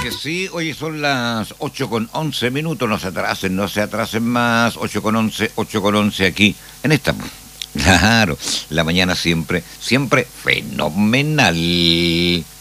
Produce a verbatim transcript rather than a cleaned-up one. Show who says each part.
Speaker 1: que sí. Oye, son las ocho con once minutos. No se atrasen, no se atrasen más. Ocho con once, ocho con once aquí en esta. Claro, la mañana siempre, siempre fenomenal.